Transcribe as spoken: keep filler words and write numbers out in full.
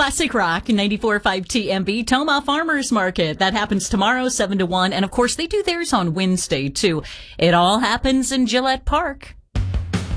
Classic Rock, ninety-four point five T M B, Toma Farmers Market. That happens tomorrow, seven to one. And, of course, they do theirs on Wednesday, too. It all happens in Gillette Park.